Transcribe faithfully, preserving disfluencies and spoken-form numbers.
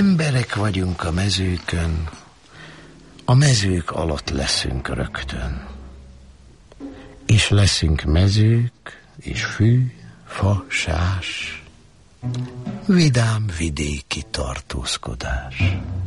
Emberek vagyunk a mezőkön, a mezők alatt leszünk rögtön. És leszünk mezők, és fű, fa, sás, vidám vidéki tartózkodás.